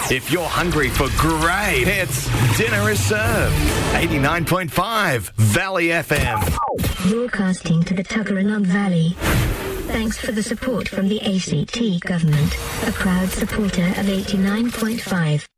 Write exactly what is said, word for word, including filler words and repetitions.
If you're hungry for great hits, dinner is served. eighty-nine point five Valley F M. Broadcasting to the Tuggeranong Valley. Thanks for the support from the A C T government, a proud supporter of eighty-nine point five.